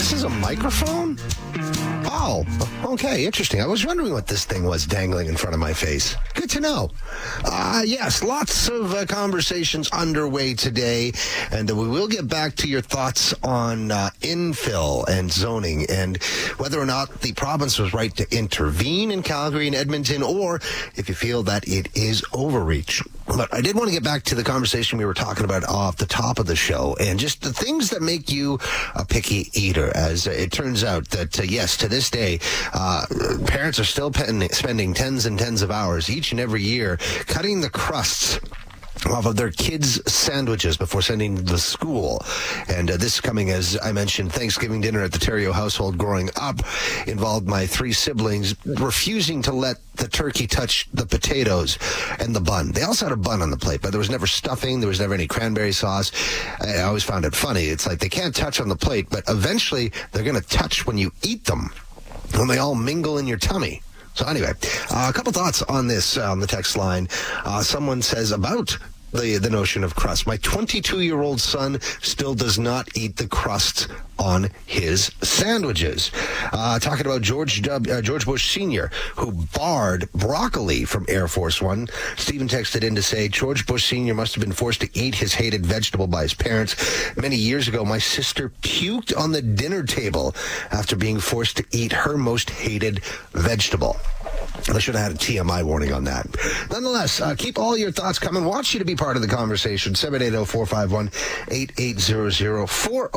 this is a microphone? Oh, okay, interesting. I was wondering what this thing was dangling in front of my face. Good to know. Yes, lots of conversations underway today, and we will get back to your thoughts on infill and zoning and whether or not the province was right to intervene in Calgary and Edmonton, or if you feel that it is overreach. But I did want to get back to the conversation we were talking about off the top of the show, and just the things that make you a picky eater, as it turns out that, yes, to this day, parents are still spending tens and tens of hours each and every year cutting the crusts off of their kids' sandwiches before sending them to school. And this coming, as I mentioned, Thanksgiving dinner at the Terrio household growing up involved my three siblings refusing to let the turkey touch the potatoes and the bun. They also had a bun on the plate, but there was never stuffing. There was never any cranberry sauce. I always found it funny. It's like they can't touch on the plate, but eventually they're going to touch when you eat them, when they all mingle in your tummy. So anyway, a couple thoughts on this on the text line. Someone says about the notion of crust. My 22-year-old son still does not eat the crust on his sandwiches. Talking about George Bush Sr., who barred broccoli from Air Force One. Stephen texted in to say, George Bush Sr. must have been forced to eat his hated vegetable by his parents. Many years ago, my sister puked on the dinner table after being forced to eat her most hated vegetable. I should have had a TMI warning on that. Nonetheless, keep all your thoughts coming. Want you to be part of the conversation. 780-451-8800,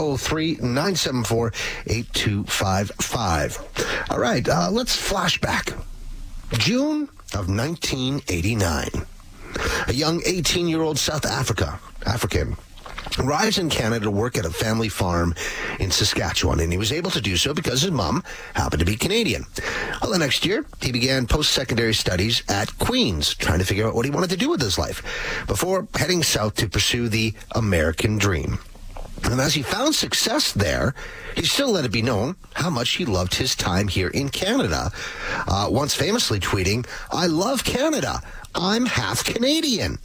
403-974-8255. All right, let's flash back. June of 1989. A young 18-year-old South African arrives in Canada to work at a family farm in Saskatchewan, and he was able to do so because his mom happened to be Canadian. Well, the next year, he began post-secondary studies at Queen's, trying to figure out what he wanted to do with his life, before heading south to pursue the American dream. And as he found success there, he still let it be known how much he loved his time here in Canada, once famously tweeting, "I love Canada. I'm half Canadian."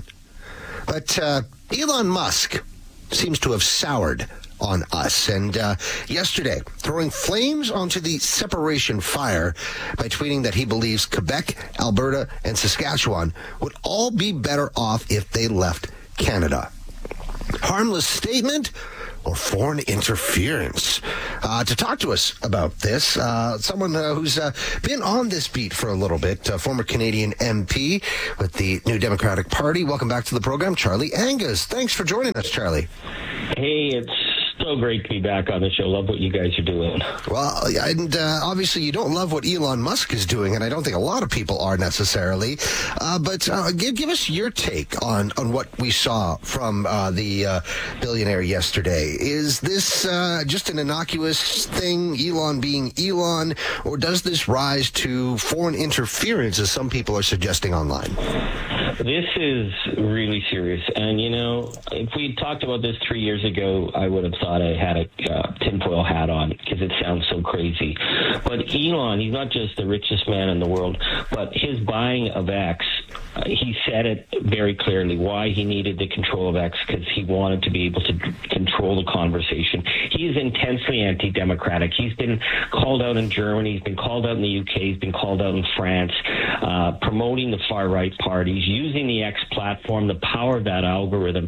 But Elon Musk seems to have soured on us, and yesterday throwing flames onto the separation fire by tweeting that he believes Quebec, Alberta, and Saskatchewan would all be better off if they left Canada. Harmless statement or foreign interference? To talk to us about this, someone who's been on this beat for a little bit, former Canadian MP with the New Democratic Party. Welcome back to the program, Charlie Angus. Thanks for joining us, Charlie. Hey, it's so great to be back on the show. Love what you guys are doing. Well, and obviously you don't love what Elon Musk is doing, and I don't think a lot of people are necessarily. But give us your take on what we saw from the billionaire yesterday. Is this just an innocuous thing, Elon being Elon, or does this rise to foreign interference, as some people are suggesting online? This is really serious. And, you know, if we had talked about this 3 years ago, I would have thought I had a tinfoil hat on because it sounds so crazy. But Elon, he's not just the richest man in the world, but his buying of X, he said it very clearly why he needed the control of X, because he wanted to be able to control the conversation. He is intensely anti-democratic. He's been called out in Germany. He's been called out in the UK. He's been called out in France, promoting the far-right parties, using the X platform, the power of that algorithm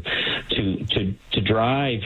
to drive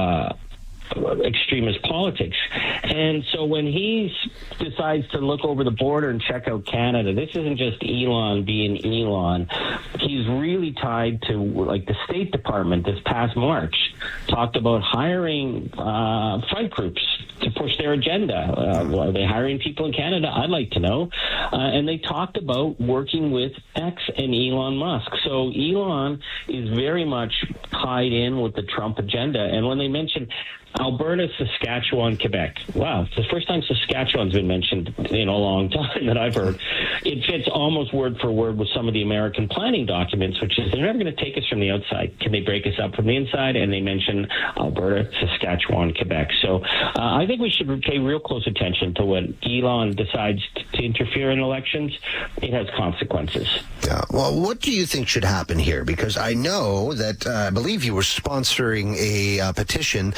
extremist politics. And so when he decides to look over the border and check out Canada, this isn't just Elon being Elon. He's really tied to, like, the State Department this past March talked about hiring front groups to push their agenda. Are they hiring people in Canada? I'd like to know. And they talked about working with X and Elon Musk. So Elon is very much tied in with the Trump agenda. And when they mention Alberta, Saskatchewan, Quebec. Wow, it's the first time Saskatchewan's been mentioned in a long time that I've heard. It fits almost word for word with some of the American planning documents, which is they're never going to take us from the outside. Can they break us up from the inside? And they mention Alberta, Saskatchewan, Quebec. So I think we should pay real close attention to when Elon decides to interfere in elections. It has consequences. Yeah. Well, what do you think should happen here? Because I know that I believe you were sponsoring a petition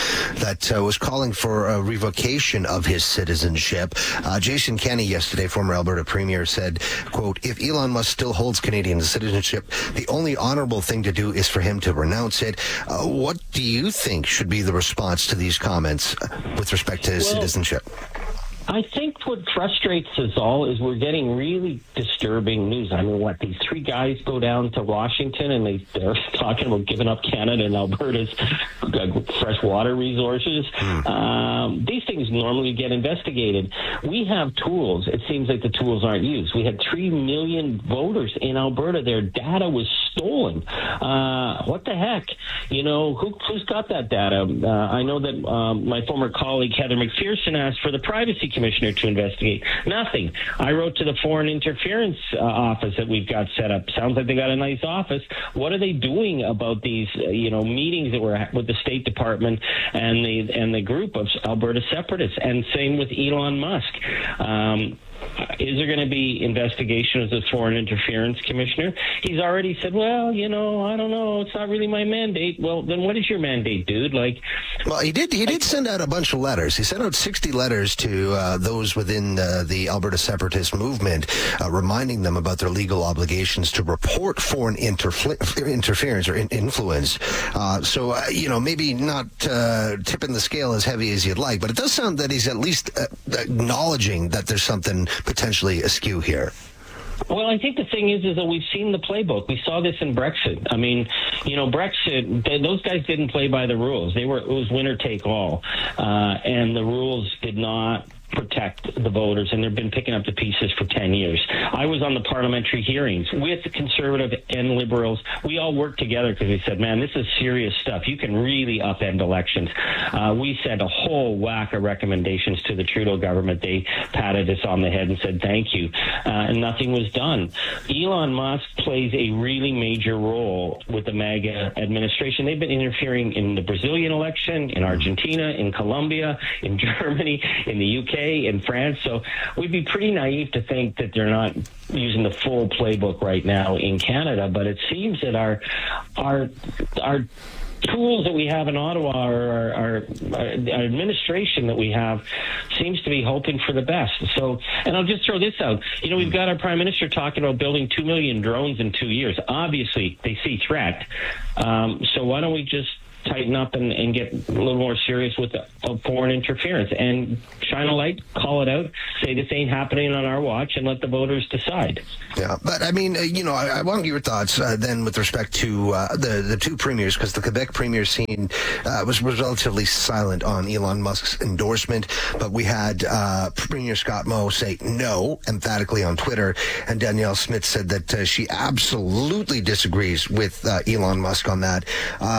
that was calling for a revocation of his citizenship. Jason Kenney yesterday, former Alberta Premier, said, quote, if Elon Musk still holds Canadian citizenship, the only honorable thing to do is for him to renounce it. What do you think should be the response to these comments with respect to his citizenship? I think what frustrates us all is we're getting really disturbing news. I mean, these three guys go down to Washington and they're talking about giving up Canada and Alberta's fresh water resources. These things normally get investigated. We have tools. It seems like the tools aren't used. We had 3 million voters in Alberta. Their data was stolen. What the heck? You know, who's got that data? I know that my former colleague Heather McPherson asked for the Privacy Commissioner to investigate. Nothing. I wrote to the Foreign Interference Office that we've got set up. Sounds like they got a nice office. What are they doing about these, meetings that were with the State Department and the group of Alberta separatists? And same with Elon Musk. Is there going to be investigation as a Foreign Interference Commissioner? He's already said, well, I don't know. It's not really my mandate. Well, then what is your mandate, dude? Well, he did send out a bunch of letters. He sent out 60 letters to those within the Alberta separatist movement, reminding them about their legal obligations to report foreign interference or influence. Maybe not tipping the scale as heavy as you'd like, but it does sound that he's at least acknowledging that there's something potentially askew here. Well, I think the thing is that we've seen the playbook. We saw this in Brexit. I mean, Brexit, those guys didn't play by the rules. It was winner take all. And the rules did not protect the voters, and they've been picking up the pieces for 10 years. I was on the parliamentary hearings with the Conservative and Liberals. We all worked together because we said, man, this is serious stuff. You can really upend elections. We sent a whole whack of recommendations to the Trudeau government. They patted us on the head and said, thank you. And nothing was done. Elon Musk plays a really major role with the MAGA administration. They've been interfering in the Brazilian election, in Argentina, in Colombia, in Germany, in the UK, in France. So we'd be pretty naive to think that they're not using the full playbook right now in Canada. But it seems that our tools that we have in Ottawa, or our administration that we have, seems to be hoping for the best. So, and I'll just throw this out. We've got our Prime Minister talking about building 2 million drones in 2 years. Obviously, they see threat. So why don't we just tighten up and get a little more serious with foreign interference and shine a light, call it out, say this ain't happening on our watch, and let the voters decide. Yeah, but I mean, I want your thoughts then with respect to the two premiers, because the Quebec premier scene was relatively silent on Elon Musk's endorsement, but we had Premier Scott Moe say no emphatically on Twitter, and Danielle Smith said that she absolutely disagrees with Elon Musk on that.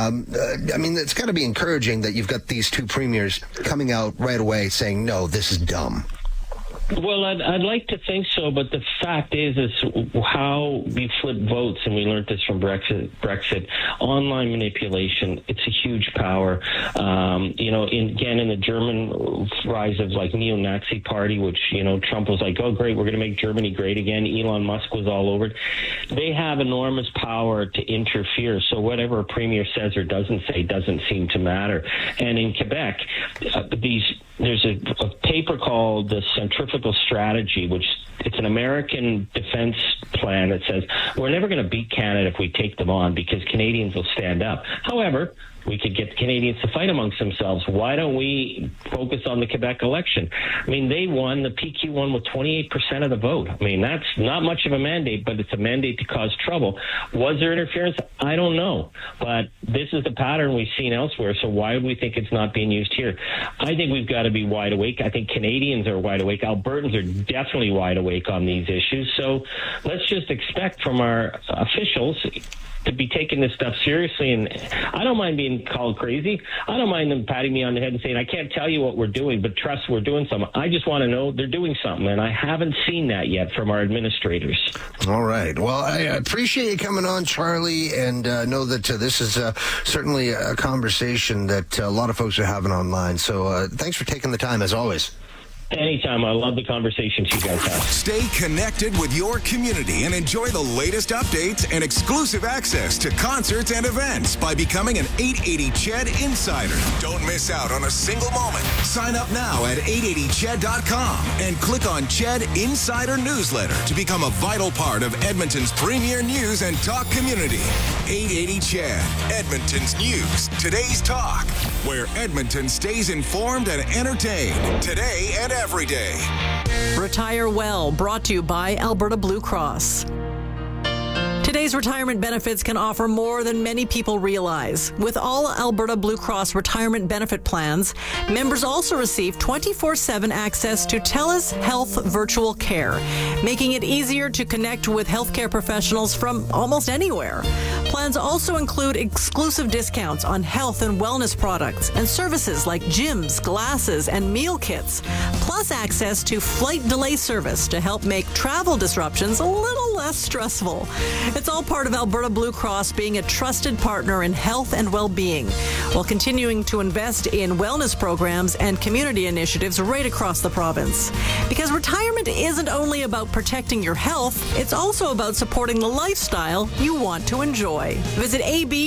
I mean, it's got to be encouraging that you've got these two premiers coming out right away saying, no, this is dumb. Well, I'd like to think so, but the fact is how we flip votes, and we learned this from Brexit, online manipulation, it's a huge power. In the German rise of neo-Nazi party, which, Trump was like, oh, great, we're going to make Germany great again. Elon Musk was all over it. They have enormous power to interfere. So whatever a premier says or doesn't say doesn't seem to matter. And in Quebec, there's a paper called the Centrifugal Strategy, which it's an American defense plan that says we're never going to beat Canada if we take them on because Canadians will stand up. However, we could get the Canadians to fight amongst themselves. Why don't we focus on the Quebec election? I mean, they won, the PQ won with 28% of the vote. I mean, that's not much of a mandate, but it's a mandate to cause trouble. Was there interference? I don't know. But this is the pattern we've seen elsewhere, so why would we think it's not being used here? I think we've got to be wide awake. I think Canadians are wide awake. Albertans are definitely wide awake on these issues. So let's just expect from our officials to be taking this stuff seriously. And I don't mind being called crazy. I don't mind them patting me on the head and saying, I can't tell you what we're doing, but trust we're doing something. I just want to know they're doing something, and I haven't seen that yet from our administrators. All right. Well, I appreciate you coming on, Charlie, and know that this is certainly a conversation that a lot of folks are having online. So thanks for taking the time, as always. Anytime. I love the conversations you guys have. Stay connected with your community and enjoy the latest updates and exclusive access to concerts and events by becoming an 880 CHED Insider. Don't miss out on a single moment. Sign up now at 880ched.com and click on CHED Insider Newsletter to become a vital part of Edmonton's premier news and talk community. 880 CHED, Edmonton's news, today's talk, where Edmonton stays informed and entertained today and every day. Retire Well, brought to you by Alberta Blue Cross. Today's retirement benefits can offer more than many people realize. With all Alberta Blue Cross retirement benefit plans, members also receive 24/7 access to TELUS Health Virtual Care, making it easier to connect with healthcare professionals from almost anywhere. Plans also include exclusive discounts on health and wellness products and services like gyms, glasses, and meal kits, plus access to flight delay service to help make travel disruptions a little less stressful. It's all part of Alberta Blue Cross being a trusted partner in health and well-being, while continuing to invest in wellness programs and community initiatives right across the province. Because retirement isn't only about protecting your health, it's also about supporting the lifestyle you want to enjoy. Visit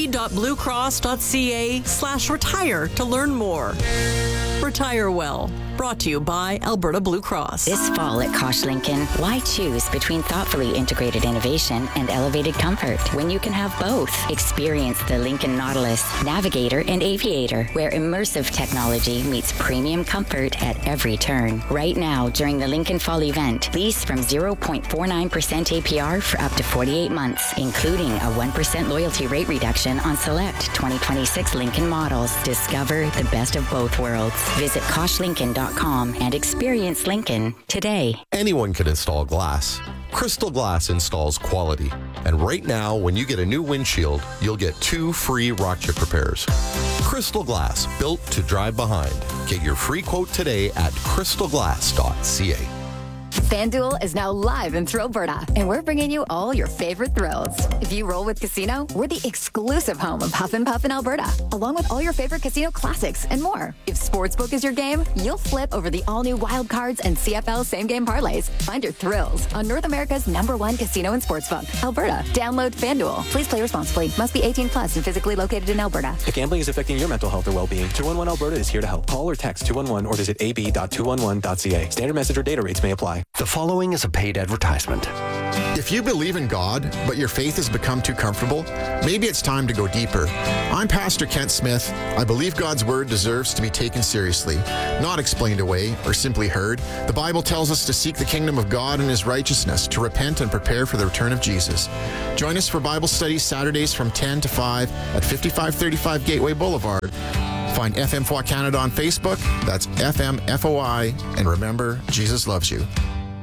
ab.bluecross.ca/retire to learn more. Retire Well, brought to you by Alberta Blue Cross. This fall at Kosh Lincoln, why choose between thoughtfully integrated innovation and elevated comfort when you can have both? Experience the Lincoln Nautilus, Navigator, and Aviator, where immersive technology meets premium comfort at every turn. Right now, during the Lincoln Fall event, lease from 0.49% APR for up to 48 months, including a 1% loyalty rate reduction on select 2026 Lincoln models. Discover the best of both worlds. Visit KoshLincoln.com and experience Lincoln today. Anyone can install glass. Crystal Glass installs quality. And right now, when you get a new windshield, you'll get 2 free rock chip repairs. Crystal Glass, built to drive behind. Get your free quote today at crystalglass.ca. FanDuel is now live in Thrillberta, and we're bringing you all your favorite thrills. If you roll with Casino, we're the exclusive home of Huff and Puff in Alberta, along with all your favorite casino classics and more. If Sportsbook is your game, you'll flip over the all-new Wild Cards and CFL same-game parlays. Find your thrills on North America's #1 casino and sportsbook, Alberta. Download FanDuel. Please play responsibly. Must be 18 plus and physically located in Alberta. If gambling is affecting your mental health or well-being, 211 Alberta is here to help. Call or text 211 or visit ab.211.ca. Standard message or data rates may apply. The following is a paid advertisement. If you believe in God, but your faith has become too comfortable, maybe it's time to go deeper. I'm Pastor Kent Smith. I believe God's word deserves to be taken seriously, not explained away or simply heard. The Bible tells us to seek the kingdom of God and his righteousness, to repent and prepare for the return of Jesus. Join us for Bible studies Saturdays from 10 to 5 at 5535 Gateway Boulevard. Find FMFOI Canada on Facebook. That's FMFOI. And remember, Jesus loves you.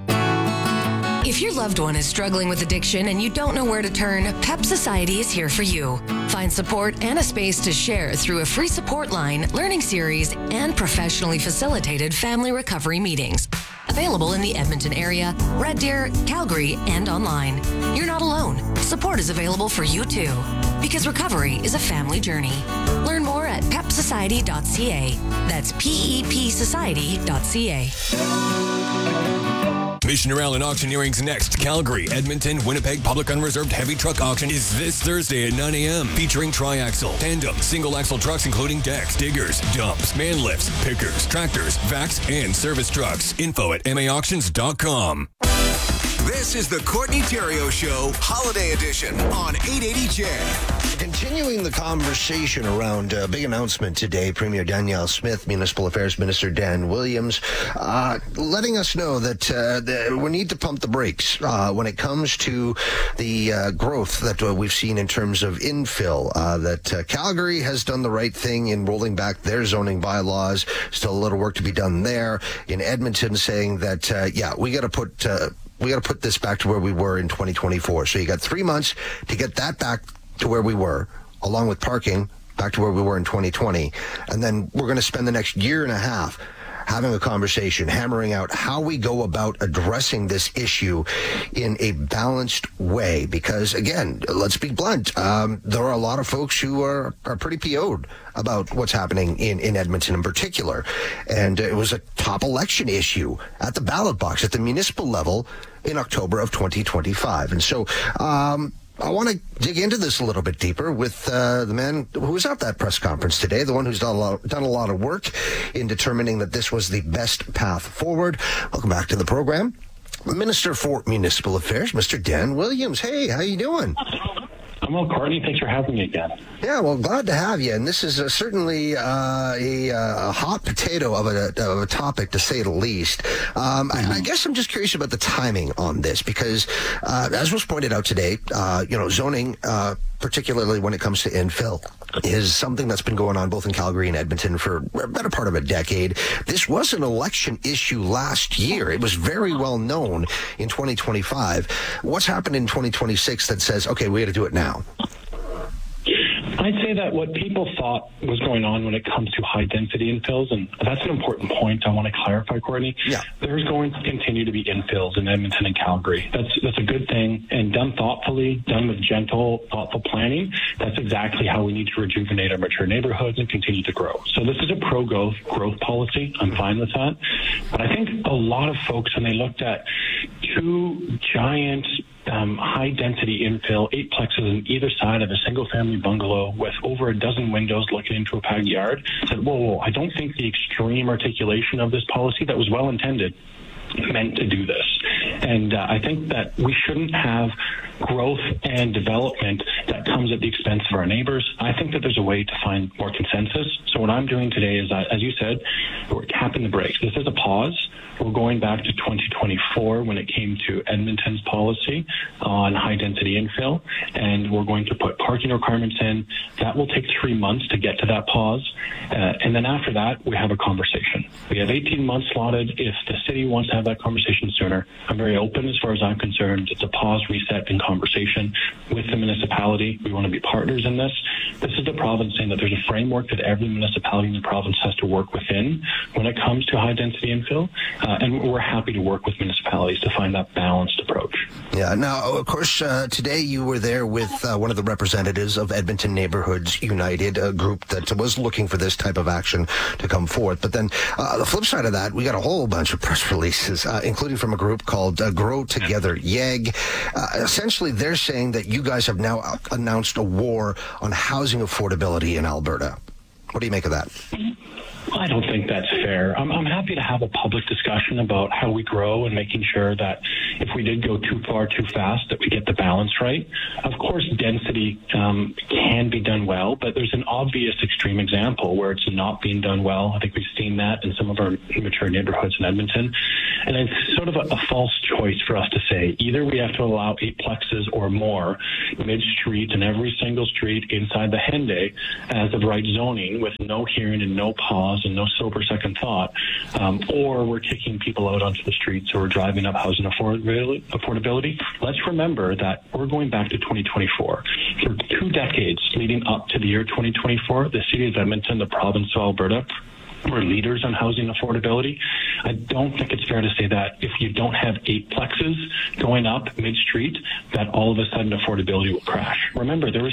If your loved one is struggling with addiction and you don't know where to turn, PEP Society is here for you. Find support and a space to share through a free support line, learning series, and professionally facilitated family recovery meetings. Available in the Edmonton area, Red Deer, Calgary, and online. You're not alone. Support is available for you too. Because recovery is a family journey. Learn more at pepsociety.ca. That's PEPsociety.ca. Mission Allen Auctioneering's next Calgary, Edmonton, Winnipeg Public Unreserved Heavy Truck Auction is this Thursday at 9 a.m. featuring tri-axle, tandem, single-axle trucks including decks, diggers, dumps, man lifts, pickers, tractors, vacs, and service trucks. Info at maauctions.com. This is the Courtney Theriault Show, Holiday Edition on 880 CHED. Continuing the conversation around a big announcement today, Premier Danielle Smith, Municipal Affairs Minister Dan Williams, letting us know that we need to pump the brakes when it comes to the growth that we've seen in terms of infill, that Calgary has done the right thing in rolling back their zoning bylaws. Still a little work to be done there. In Edmonton saying that, we got to put this back to where we were in 2024. So you got 3 months to get that back to where we were, along with parking back to where we were in 2020. And then we're going to spend the next year and a half having a conversation, hammering out how we go about addressing this issue in a balanced way. Because, again, let's be blunt, there are a lot of folks who are pretty PO'd about what's happening in Edmonton in particular. And it was a top election issue at the ballot box at the municipal level in October of 2025. And so I want to dig into this a little bit deeper with the man who was at that press conference today, the one who's done a lot of work in determining that this was the best path forward. Welcome back to the program, Minister for Municipal Affairs, Mr. Dan Williams. Hey, how you doing? I'm well, Courtney. Thanks for having me again. Yeah, well, glad to have you. And this is certainly a hot potato of a topic, to say the least. I guess I'm just curious about the timing on this because, as was pointed out today, zoning, particularly when it comes to infill, is something that's been going on both in Calgary and Edmonton for a better part of a decade. This was an election issue last year. It was very well known in 2025. What's happened in 2026 that says, okay, we got to do it now? I'd say that what people thought was going on when it comes to high-density infills, and that's an important point I want to clarify, Courtney. Yeah. There's going to continue to be infills in Edmonton and Calgary. That's a good thing, and done thoughtfully, done with gentle, thoughtful planning, that's exactly how we need to rejuvenate our mature neighborhoods and continue to grow. So this is a pro-growth policy. I'm fine with that. But I think a lot of folks, when they looked at two giant high-density infill, 8 plexes on either side of a single-family bungalow with over a dozen windows looking into a backyard, said, whoa, I don't think the extreme articulation of this policy that was well-intended meant to do this. And I think that we shouldn't have growth and development that comes at the expense of our neighbors. I think that there's a way to find more consensus. So what I'm doing today is, as you said, we're tapping the brakes. This is a pause. We're going back to 2024 when it came to Edmonton's policy on high-density infill, and we're going to put parking requirements in. That will take 3 months to get to that pause, and then after that, we have a conversation. We have 18 months slotted. If the city wants to have that conversation sooner, I'm very open as far as I'm concerned. It's a pause, reset, and conversation with the municipality. We want to be partners in this. This is the province saying that there's a framework that every municipality in the province has to work within when it comes to high-density infill. And we're happy to work with municipalities to find that balanced approach. Yeah. Now, of course, today you were there with one of the representatives of Edmonton Neighborhoods United, a group that was looking for this type of action to come forth. But then the flip side of that, we got a whole bunch of press releases, including from a group called Grow Together YEG. Essentially, they're saying that you guys have now announced a war on housing affordability in Alberta. What do you make of that? I don't think that's fair. I'm happy to have a public discussion about how we grow and making sure that if we did go too far too fast, that we get the balance right. Of course, density can be done well, but there's an obvious extreme example where it's not being done well. I think we've seen that in some of our mature neighborhoods in Edmonton. And it's sort of a false choice for us to say either we have to allow 8 plexes or more mid-street in every single street inside the Henday as of right zoning with no hearing and no pause and no sober second thought, or we're kicking people out onto the streets or driving up housing affordability. Let's remember that we're going back to 2024. For 2 decades leading up to the year 2024, the city of Edmonton, the province of Alberta, we're leaders on housing affordability. I don't think it's fair to say that if you don't have 8 plexes going up mid-street, that all of a sudden affordability will crash. Remember, there were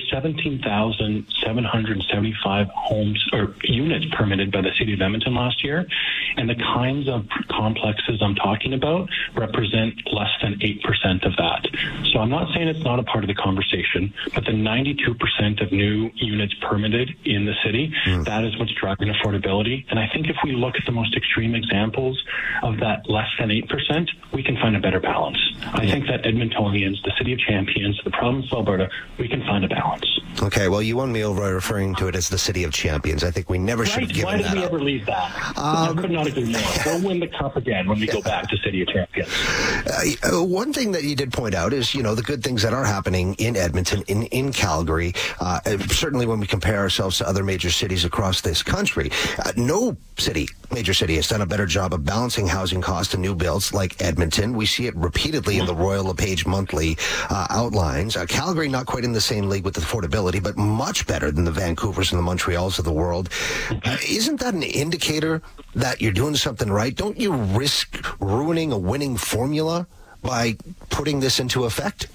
17,775 homes or units permitted by the city of Edmonton last year, and the kinds of complexes I'm talking about represent less than 8% of that. So I'm not saying it's not a part of the conversation, but the 92% of new units permitted in the city, that is what's driving affordability. And I think if we look at the most extreme examples of that less than 8%, we can find a better balance. I think that Edmontonians, the city of champions, the province of Alberta, we can find a balance. Okay, well, you won me over by referring to it as the city of champions. I think we never should have given that up. Why did we ever leave that? I could not agree more. We'll win the cup again when we go back to city of champions. One thing that you did point out is, the good things that are happening in Edmonton, in Calgary, certainly when we compare ourselves to other major cities across this country. No city major city has done a better job of balancing housing costs and new builds like Edmonton. We see it repeatedly in the Royal LePage monthly outlines. Calgary, not quite in the same league with affordability, but much better than the Vancouvers and the Montreals of the world. Isn't that an indicator that you're doing something right? Don't you risk ruining a winning formula by putting this into effect?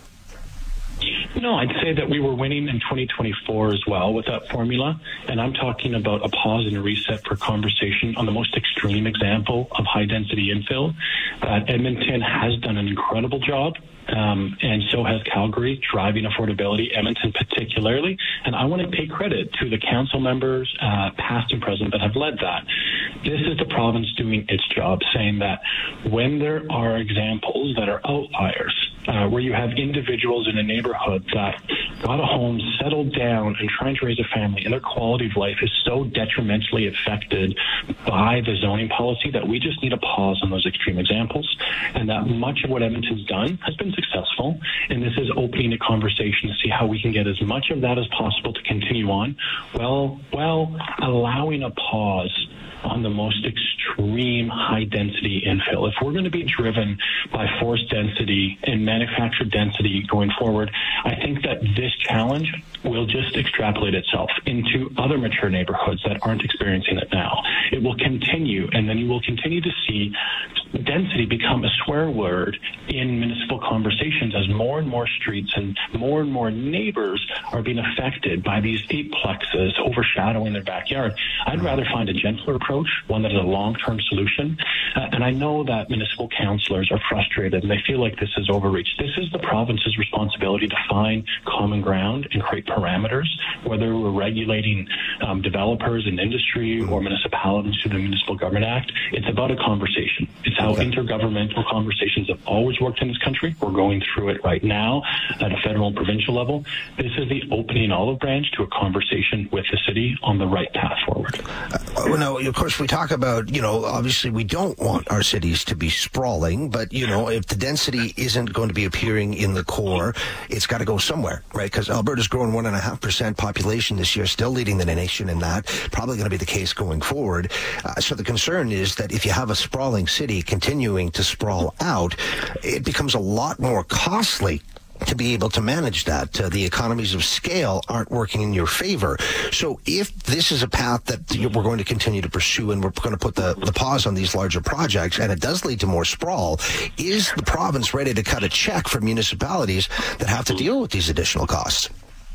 No, I'd say that we were winning in 2024 as well with that formula. And I'm talking about a pause and a reset for conversation on the most extreme example of high-density infill. Edmonton has done an incredible job. And so has Calgary, driving affordability, Edmonton particularly. And I want to pay credit to the council members, past and present, that have led that. This is the province doing its job, saying that when there are examples that are outliers, where you have individuals in a neighborhood that got a home, settled down, and trying to raise a family, and their quality of life is so detrimentally affected by the zoning policy that we just need a pause on those extreme examples, and that much of what Edmonton's done has been successful, and this is opening a conversation to see how we can get as much of that as possible to continue on, while allowing a pause on the most extreme high-density infill. If we're going to be driven by forced density and manufactured density going forward, I think that this challenge will just extrapolate itself into other mature neighborhoods that aren't experiencing it now. It will continue, and then you will continue to see density become a swear word in municipal conversations as more and more streets and more neighbors are being affected by these eightplexes overshadowing their backyard. I'd rather find a gentler approach, one that is a long-term solution. And I know that municipal councillors are frustrated and they feel like this is overreach. This is the province's responsibility to find common ground and create parameters, whether we're regulating developers and industry or municipalities through the Municipal Government Act. It's about a conversation. It's how intergovernmental conversations have always worked in this country. We're going through it right now at a federal and provincial level. This is the opening olive branch to a conversation with the city on the right path forward. Now, of course, we talk about, obviously we don't want our cities to be sprawling, but, if the density isn't going to be appearing in the core, it's got to go somewhere, right? Because Alberta's growing 1.5% population this year, still leading the nation in that, probably going to be the case going forward. So the concern is that if you have a sprawling city continuing to sprawl out, it becomes a lot more costly to be able to manage that. The economies of scale aren't working in your favor. So if this is a path that we're going to continue to pursue and we're going to put the pause on these larger projects and it does lead to more sprawl, is the province ready to cut a check for municipalities that have to deal with these additional costs?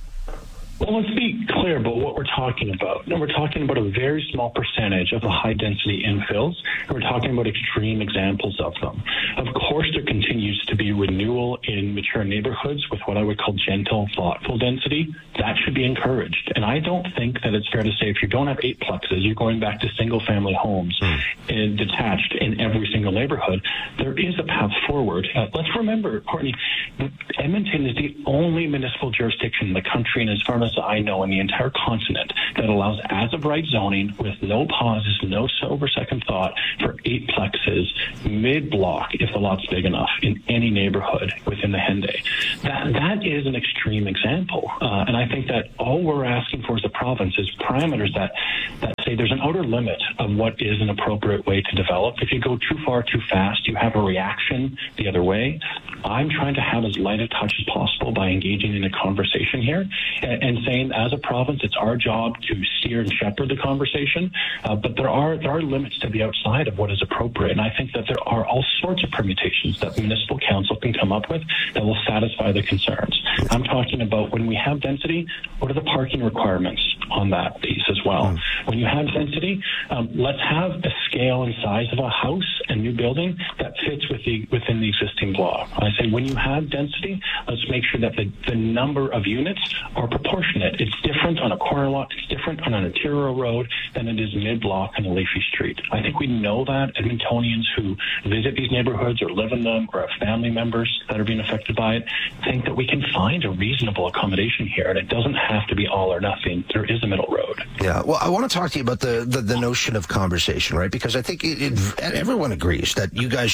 Well, let's be clear about what we're talking about. And we're talking about a very small percentage of the high-density infills, and we're talking about extreme examples of them. Of course, there continues to be renewal in mature neighborhoods with what I would call gentle, thoughtful density. That should be encouraged. And I don't think that it's fair to say if you don't have eightplexes, you're going back to single-family homes and detached in every single neighborhood. There is a path forward. Let's remember, Courtney, Edmonton is the only municipal jurisdiction in the country, and as far as I know, in the entire continent, that allows as-of-right zoning with no pauses, no sober second thought for eightplexes mid-block, if the lot's big enough, in any neighborhood within the Henday. That is an extreme example. And I think that all we're asking for as a province is parameters that say there's an outer limit of what is an appropriate way to develop. If you go too far, too fast, you have a reaction the other way. I'm trying to have as light a touch as possible by engaging in a conversation here and saying, as a province, it's our job to steer and shepherd the conversation. But there are limits to the outside of what is appropriate. And I think that there are all sorts of permutations that the municipal council can come up with that will satisfy the concerns. I'm talking about when we have density, what are the parking requirements on that piece as well? When you have density, let's have a scale and size of a house and new building that fits within the existing block. I say when you have density, let's make sure that the number of units are proportionate. It's different on a corner lot, it's different on an interior road than it is mid-block on a leafy street. I think we know that Edmontonians who visit these neighborhoods or live in them or have family members that are being affected by it think that we can find a reasonable accommodation here, and it doesn't have to be all or nothing. There is a middle road. Yeah, well, I want to talk to you about the notion of conversation, right? Because I think everyone agrees that you guys should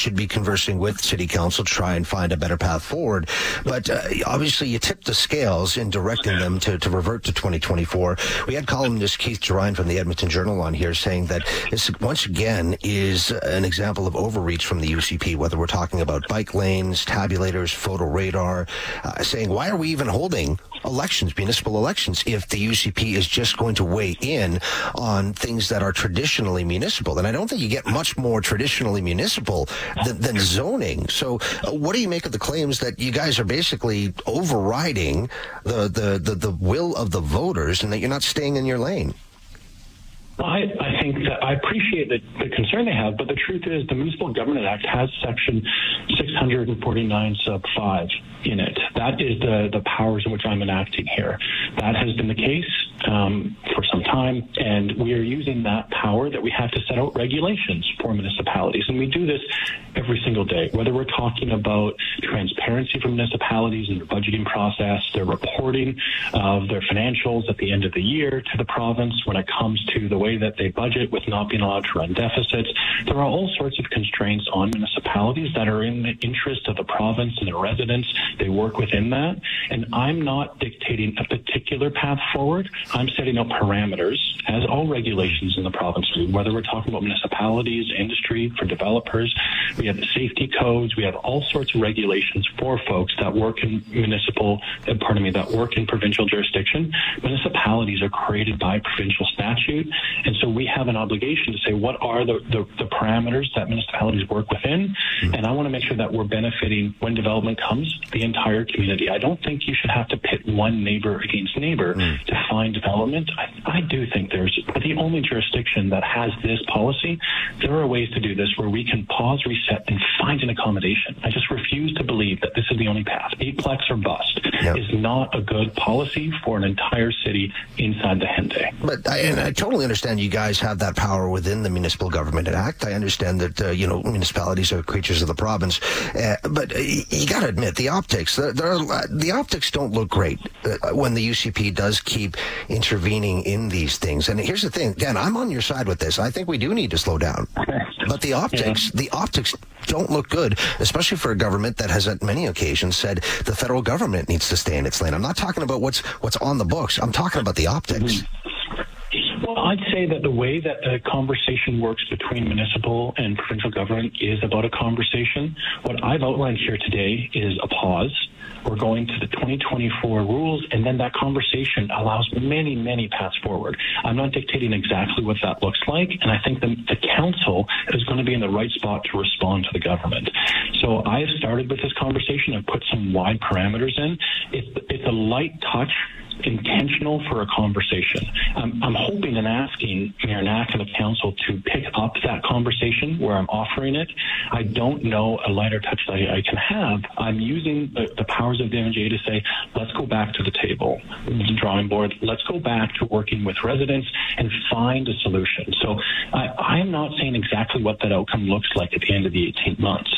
should be conversing with City Council, try and find a better path forward. But obviously you tipped the scales in directing them to revert to 2024. We had columnist Keith Gerine from the Edmonton Journal on here saying that this, once again, is an example of overreach from the UCP, whether we're talking about bike lanes, tabulators, photo radar, saying, why are we even holding elections, municipal elections, if the UCP is just going to weigh in on things that are traditionally municipal? And I don't think you get much more traditionally municipal than zoning. So what do you make of the claims that you guys are basically overriding the will of the voters and that you're not staying in your lane? I think that I appreciate the concern they have, but the truth is the Municipal Government Act has Section 649 sub 5 in it. That is the powers in which I'm enacting here. That has been the case for some time, and we are using that power that we have to set out regulations for municipalities, and we do this every single day, whether we're talking about transparency for municipalities in their budgeting process, their reporting of their financials at the end of the year to the province when it comes to the way that they budget with not being allowed to run deficits. There are all sorts of constraints on municipalities that are in the interest of the province and their residents. They work within that, and I'm not dictating a particular path forward. I'm setting up parameters, as all regulations in the province do, whether we're talking about municipalities, industry, for developers. We have the safety codes. We have all sorts of regulations for folks that work in that work in provincial jurisdiction. Municipalities are created by provincial statute, and so we have an obligation to say what are the parameters that municipalities work within, and I want to make sure that we're benefiting when development comes the entire community. I don't think you should have to pit one neighbor against neighbor to find development. I do think there's the only jurisdiction that has this policy. There are ways to do this where we can pause, reset, and find an accommodation. I just refuse to believe that this is the only path. Eightplex or bust is not a good policy for an entire city inside the Henday. But I totally understand you guys have that power within the Municipal Government Act. I understand that municipalities are creatures of the province, but you got to admit the optics. The optics don't look great when the UCP does keep intervening in these things. And here's the thing, Dan, I'm on your side with this. I think we do need to slow down, but the optics don't look good, especially for a government that has at many occasions said the federal government needs to stay in its lane. I'm not talking about what's on the books. I'm talking about the optics. Well, I'd say that the way that the conversation works between municipal and provincial government is about a conversation. What I've outlined here today is a pause. We're going to the 2024 rules, and then that conversation allows many, many paths forward. I'm not dictating exactly what that looks like, and I think the council is going to be in the right spot to respond to the government. So I've started with this conversation. I've put some wide parameters in. It's a light touch, intentional for a conversation. I'm hoping and asking Mayor Knack and the council to pick up that conversation where I'm offering it. I don't know a lighter touch that I can have. I'm using the powers of the MJ to say, let's go back to the table, the drawing board. Let's go back to working with residents and find a solution. So I'm not saying exactly what that outcome looks like at the end of the 18 months.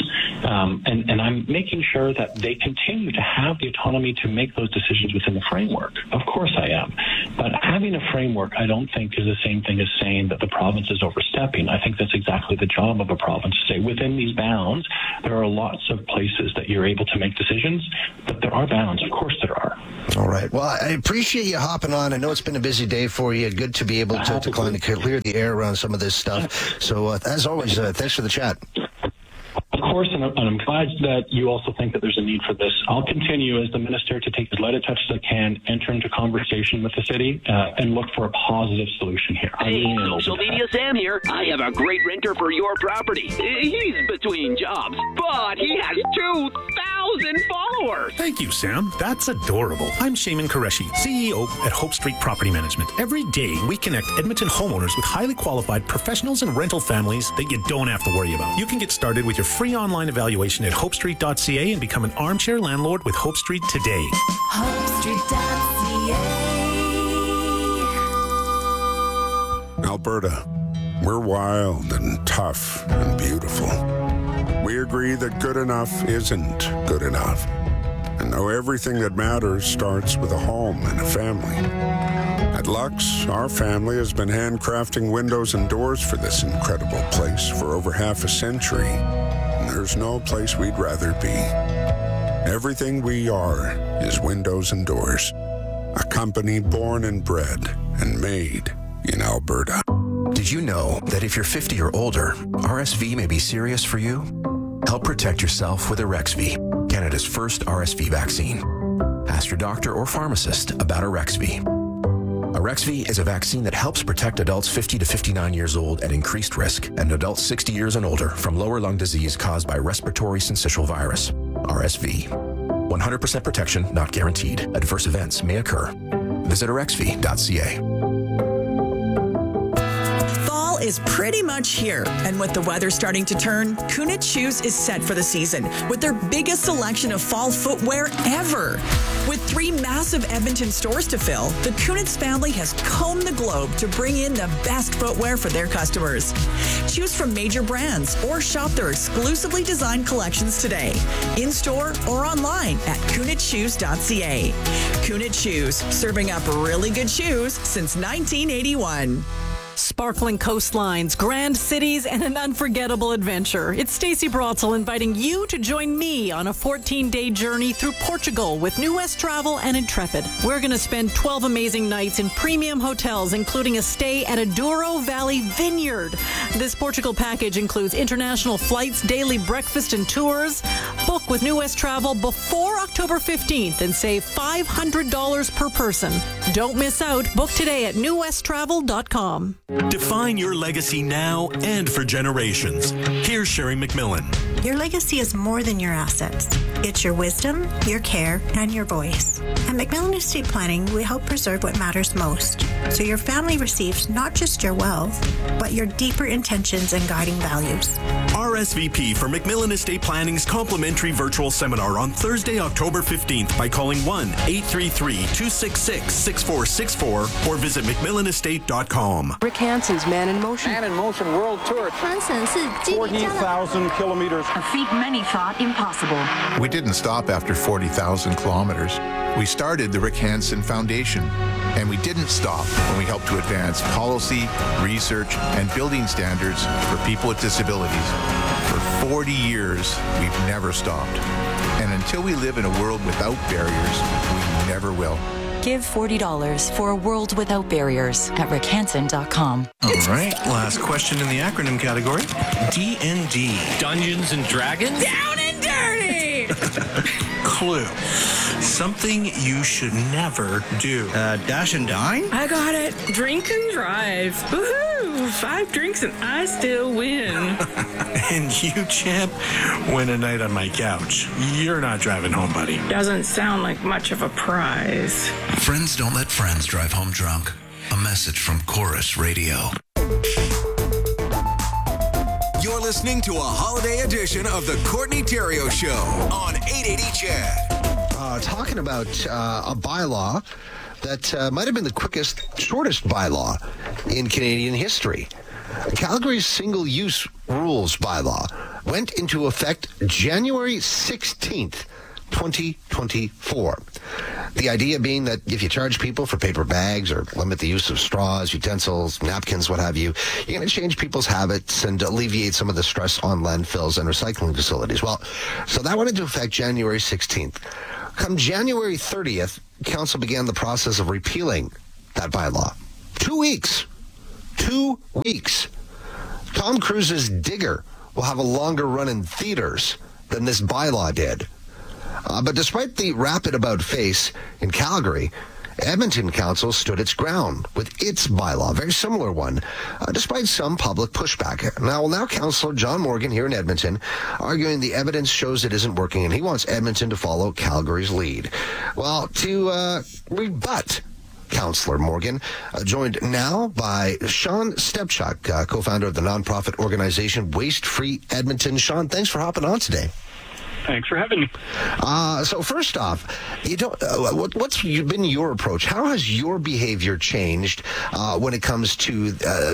And I'm making sure that they continue to have the autonomy to make those decisions within the framework. Of course I am. But having a framework, I don't think is the same thing as saying that the province is overstepping. I think that's exactly the job of a province, to say within these bounds, there are lots of places that you're able to make decisions, but there are bounds. Of course there are. All right. Well, I appreciate you hopping on. I know it's been a busy day for you. Good to be able to kind of clear the air around some of this stuff. So as always, thanks for the chat. Of course, and I'm glad that you also think that there's a need for this. I'll continue as the minister to take as light a touch as I can, enter into conversation with the city, and look for a positive solution here. Hey, social media Sam here. I have a great renter for your property. He's between jobs, but he has 2,000 followers. Thank you, Sam. That's adorable. I'm Shaman Qureshi, CEO at Hope Street Property Management. Every day, we connect Edmonton homeowners with highly qualified professionals and rental families that you don't have to worry about. You can get started with your free online evaluation at hopestreet.ca and become an armchair landlord with Hope Street today. HopeStreet.ca. Alberta, we're wild and tough and beautiful. We agree that good enough isn't good enough. And know everything that matters starts with a home and a family. At Lux, our family has been handcrafting windows and doors for this incredible place for over half a century. There's no place we'd rather be. Everything we are is windows and doors. A company born and bred and made in Alberta. Did you know that if you're 50 or older, RSV may be serious for you? Help protect yourself with Arexvy, Canada's first RSV vaccine. Ask your doctor or pharmacist about Arexvy. Arexvy is a vaccine that helps protect adults 50 to 59 years old at increased risk and adults 60 years and older from lower lung disease caused by respiratory syncytial virus, RSV. 100% protection not guaranteed. Adverse events may occur. Visit arexvy.ca. Is pretty much here. And with the weather starting to turn, Kunitz Shoes is set for the season with their biggest selection of fall footwear ever. With 3 massive Edmonton stores to fill, the Kunitz family has combed the globe to bring in the best footwear for their customers. Choose from major brands or shop their exclusively designed collections today, in-store or online at kunitzshoes.ca. Kunitz Shoes, serving up really good shoes since 1981. Sparkling coastlines, grand cities, and an unforgettable adventure. It's Stacey Brotzel inviting you to join me on a 14-day journey through Portugal with New West Travel and Intrepid. We're going to spend 12 amazing nights in premium hotels, including a stay at a Douro Valley vineyard. This Portugal package includes international flights, daily breakfast, and tours. Book with New West Travel before October 15th and save $500 per person. Don't miss out. Book today at newwesttravel.com. Define your legacy now and for generations. Here's Sherry McMillan. Your legacy is more than your assets. It's your wisdom, your care, and your voice. At McMillan Estate Planning, we help preserve what matters most, so your family receives not just your wealth, but your deeper intentions and guiding values. RSVP for McMillan Estate Planning's complimentary virtual seminar on Thursday, October 15th by calling 1-833-266-6464 or visit McMillanestate.com. Rick Hansen's Man in Motion. Man in Motion World Tour. 40,000 kilometers. A feat many thought impossible. We didn't stop after 40,000 kilometers. We started the Rick Hansen Foundation, and we didn't stop when we helped to advance policy, research, and building standards for people with disabilities. For 40 years, we've never stopped. And until we live in a world without barriers, we never will. Give $40 for a world without barriers at rickhansen.com. All right, last question in the acronym category. D&D. Dungeons and Dragons? Down and dirty! Clue. Something you should never do. Dash and dine? I got it. Drink and drive. Woohoo! 5 drinks and I still win. And you, champ, win a night on my couch. You're not driving home, buddy. Doesn't sound like much of a prize. Friends don't let friends drive home drunk. A message from Chorus Radio. You're listening to a holiday edition of the Courtney Theriault Show on 880 CHED. Talking about a bylaw that might have been the shortest bylaw in Canadian history. Calgary's single-use rules bylaw went into effect January 16th, 2024. The idea being that if you charge people for paper bags or limit the use of straws, utensils, napkins, what have you, you're going to change people's habits and alleviate some of the stress on landfills and recycling facilities. Well, so that went into effect January 16th. Come January 30th, Council began the process of repealing that bylaw. 2 weeks. 2 weeks. Tom Cruise's Digger will have a longer run in theaters than this bylaw did. But despite the rapid about-face in Calgary, Edmonton Council stood its ground with its bylaw, a very similar one, despite some public pushback. Now Councillor John Morgan here in Edmonton arguing the evidence shows it isn't working, and he wants Edmonton to follow Calgary's lead. Well, to rebut Councillor Morgan, joined now by Sean Stepchuk, co-founder of the nonprofit organization Waste Free Edmonton. Sean, thanks for hopping on today. Thanks for having me. So first off, what's been your approach? How has your behavior changed when it comes to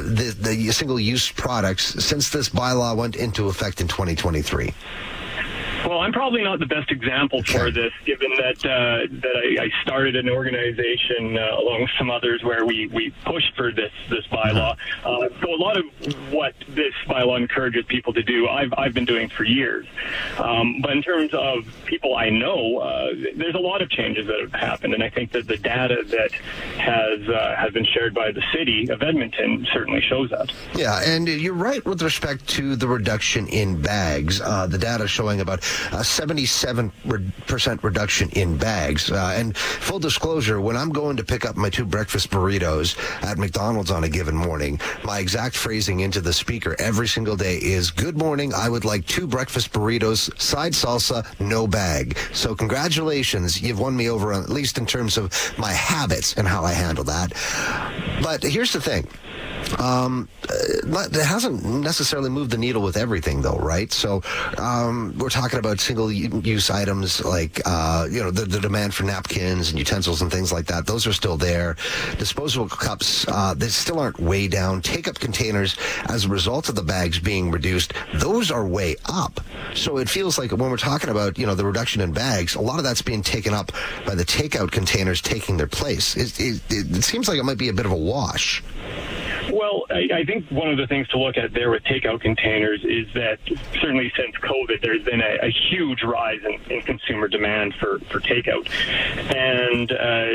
the single-use products since this bylaw went into effect in 2023? Well, I'm probably not the best example for this, given that I started an organization along with some others where we pushed for this bylaw. So a lot of what this bylaw encourages people to do, I've been doing for years. But in terms of people I know, there's a lot of changes that have happened, and I think that the data that has been shared by the city of Edmonton certainly shows that. Yeah, and you're right with respect to the reduction in bags. The data showing about a 77% reduction in bags. And full disclosure, when I'm going to pick up my 2 breakfast burritos at McDonald's on a given morning, my exact phrasing into the speaker every single day is, "Good morning, I would like 2 breakfast burritos, side salsa, no bag." So congratulations, you've won me over, at least in terms of my habits and how I handle that. But here's the thing. It hasn't necessarily moved the needle with everything, though, right? So we're talking about single-use items like, the demand for napkins and utensils and things like that. Those are still there. Disposable cups, they still aren't way down. Take-up containers, as a result of the bags being reduced, those are way up. So it feels like when we're talking about, the reduction in bags, a lot of that's being taken up by the takeout containers taking their place. It seems like it might be a bit of a wash. Well, I think one of the things to look at there with takeout containers is that certainly since COVID, there's been a huge rise in consumer demand for takeout. And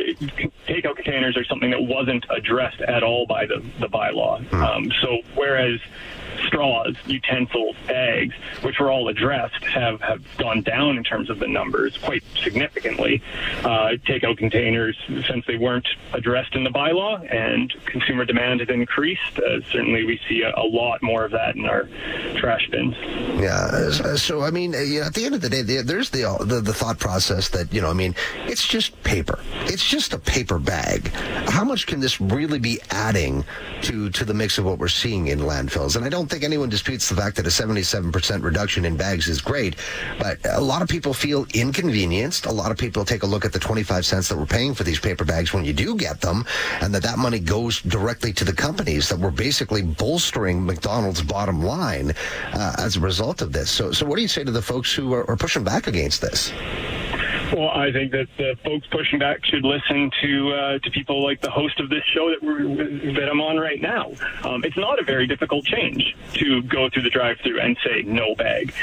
takeout containers are something that wasn't addressed at all by the bylaw. So whereas straws, utensils, bags, which were all addressed, have gone down in terms of the numbers quite significantly. Takeout containers, since they weren't addressed in the bylaw and consumer demand has increased, certainly we see a lot more of that in our trash bins. Yeah, so I mean, at the end of the day, there's the thought process that, it's just paper. It's just a paper bag. How much can this really be adding to the mix of what we're seeing in landfills? And I don't think anyone disputes the fact that a 77% reduction in bags is great, but a lot of people feel inconvenienced. A lot of people take a look at the 25 cents that we're paying for these paper bags when you do get them, and that money goes directly to the companies that were basically bolstering McDonald's bottom line as a result of this. So what do you say to the folks who are pushing back against this? Well, I think that the folks pushing back should listen to people like the host of this show that I'm on right now. It's not a very difficult change to go through the drive-thru and say no bag.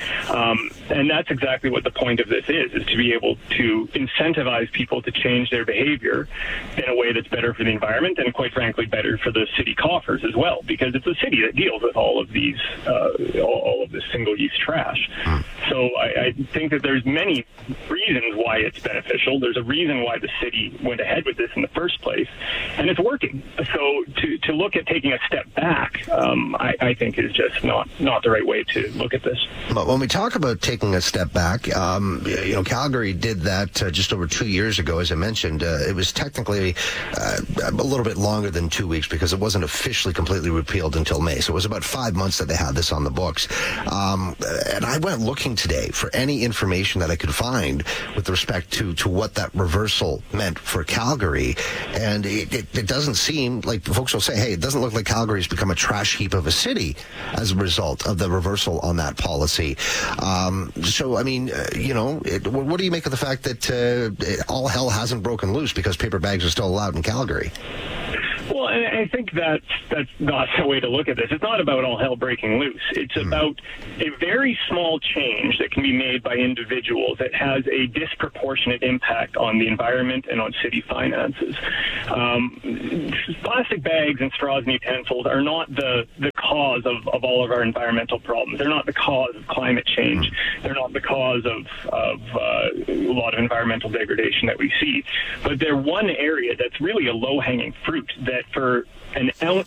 And that's exactly what the point of this is to be able to incentivize people to change their behavior in a way that's better for the environment and, quite frankly, better for the city coffers as well, because it's a city that deals with all of these, all of this single-use trash. So I think that there's many reasons why it's beneficial. There's a reason why the city went ahead with this in the first place, and it's working. So to look at taking a step back, I think is just not the right way to look at this. But when we talk about taking a step back, Calgary did that just over 2 years ago, as I mentioned. It was technically a little bit longer than 2 weeks because it wasn't officially completely repealed until May. So it was about 5 months that they had this on the books. And I went looking today for any information that I could find with respect to what that reversal meant for Calgary. And it doesn't seem like folks will say, hey, it doesn't look like Calgary's become a trash heap of a city as a result of the reversal on that policy. So, I mean, what do you make of the fact that all hell hasn't broken loose because paper bags are still allowed in Calgary? Well, I think that's not the way to look at this. It's not about all hell breaking loose. It's about a very small change that can be made by individuals that has a disproportionate impact on the environment and on city finances. Plastic bags and straws and utensils are not the cause of all of our environmental problems. They're not the cause of climate change. They're not the cause of a lot of environmental degradation that we see. But they're one area that's really a low-hanging fruit that for an ounce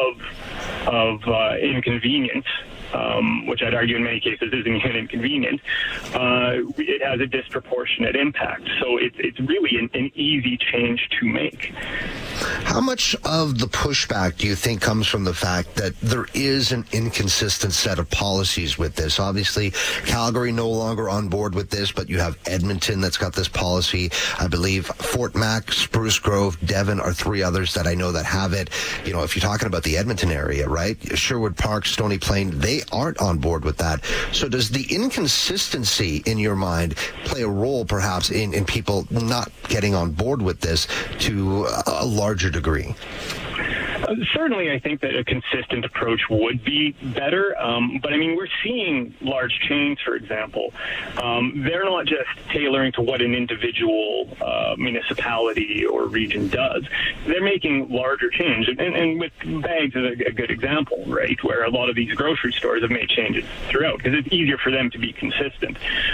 of inconvenience, which I'd argue in many cases isn't even inconvenient, it has a disproportionate impact. So it's really an easy change to make. How much of the pushback do you think comes from the fact that there is an inconsistent set of policies with this? Obviously, Calgary no longer on board with this, but you have Edmonton that's got this policy. I believe Fort Mac, Spruce Grove, Devon are three others that I know that have it. You know, if you're talking about the Edmonton area, right? Sherwood Park, Stony Plain, they aren't on board with that. So does the inconsistency in your mind play a role perhaps in people not getting on board with this to a larger degree? Certainly, I think that a consistent approach would be better. But I mean, we're seeing large chains, for example. They're not just tailoring to what an individual municipality or region does. They're making larger changes. And with bags is a good example, right, where a lot of these grocery stores have made changes throughout because it's easier for them to be consistent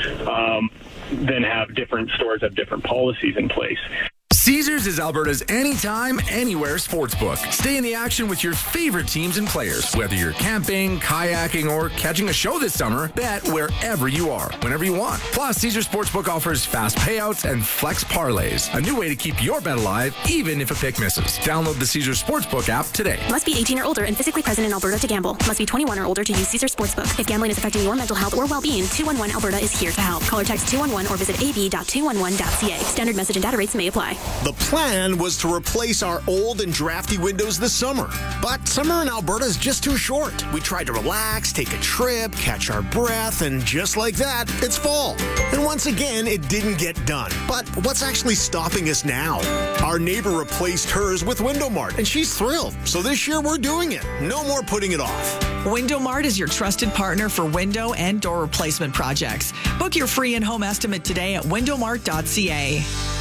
than have different stores have different policies in place. Caesars is Alberta's anytime, anywhere sportsbook. Stay in the action with your favorite teams and players. Whether you're camping, kayaking, or catching a show this summer, bet wherever you are, whenever you want. Plus, Caesars Sportsbook offers fast payouts and flex parlays, a new way to keep your bet alive, even if a pick misses. Download the Caesars Sportsbook app today. Must be 18 or older and physically present in Alberta to gamble. Must be 21 or older to use Caesars Sportsbook. If gambling is affecting your mental health or well-being, 211 Alberta is here to help. Call or text 211 or visit ab.211.ca. Standard message and data rates may apply. The plan was to replace our old and drafty windows this summer. But summer in Alberta is just too short. We tried to relax, take a trip, catch our breath, and just like that, it's fall. And once again, it didn't get done. But what's actually stopping us now? Our neighbor replaced hers with Window Mart, and she's thrilled. So this year, we're doing it. No more putting it off. Window Mart is your trusted partner for window and door replacement projects. Book your free in-home estimate today at windowmart.ca.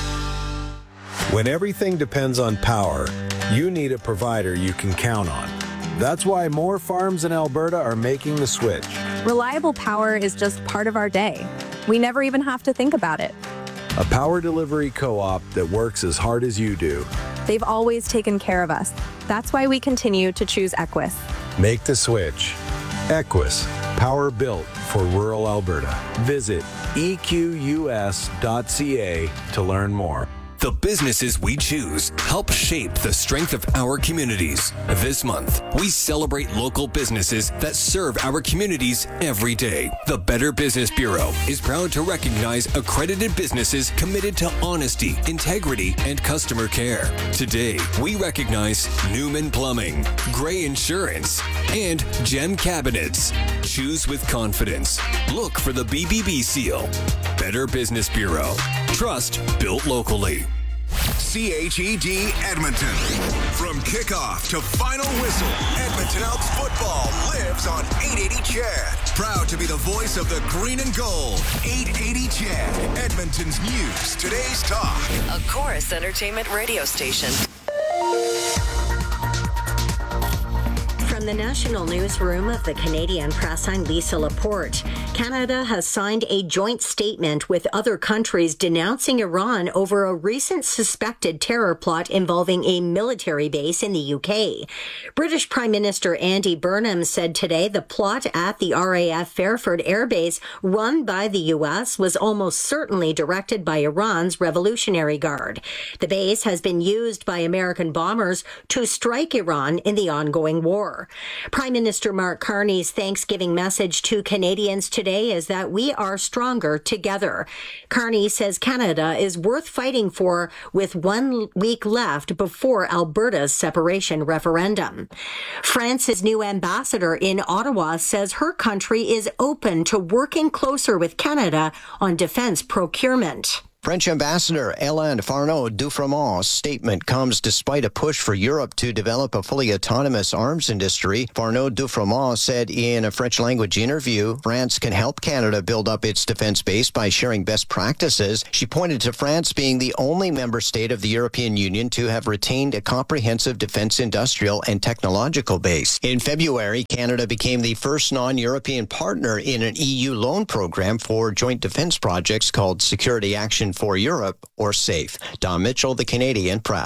When everything depends on power, you need a provider you can count on. That's why more farms in Alberta are making the switch. Reliable power is just part of our day. We never even have to think about it. A power delivery co-op that works as hard as you do. They've always taken care of us. That's why we continue to choose Equus. Make the switch. Equus, power built for rural Alberta. Visit equs.ca to learn more. The businesses we choose help shape the strength of our communities. This month, we celebrate local businesses that serve our communities every day. The Better Business Bureau is proud to recognize accredited businesses committed to honesty, integrity, and customer care. Today, we recognize Newman Plumbing, Gray Insurance, and Gem Cabinets. Choose with confidence. Look for the BBB seal. Better Business Bureau. Trust built locally. CHED Edmonton. From kickoff to final whistle, Edmonton Elks football lives on 880 CHED. Proud to be the voice of the green and gold. 880 CHED, Edmonton's news, today's talk. A Chorus Entertainment radio station. From the National Newsroom of the Canadian Press, I'm Lisa Laporte. Canada has signed a joint statement with other countries denouncing Iran over a recent suspected terror plot involving a military base in the UK. British Prime Minister Andy Burnham said today the plot at the RAF Fairford Air Base run by the US was almost certainly directed by Iran's Revolutionary Guard. The base has been used by American bombers to strike Iran in the ongoing war. Prime Minister Mark Carney's Thanksgiving message to Canadians today is that we are stronger together. Carney says Canada is worth fighting for with 1 week left before Alberta's separation referendum. France's new ambassador in Ottawa says her country is open to working closer with Canada on defense procurement. French Ambassador Hélène Farneau-Dufrémont's statement comes despite a push for Europe to develop a fully autonomous arms industry. Farneau-Dufrémont said in a French-language interview, France can help Canada build up its defense base by sharing best practices. She pointed to France being the only member state of the European Union to have retained a comprehensive defense industrial and technological base. In February, Canada became the first non-European partner in an EU loan program for joint defense projects called Security Action for Europe, or SAFE. Don Mitchell, the Canadian Press.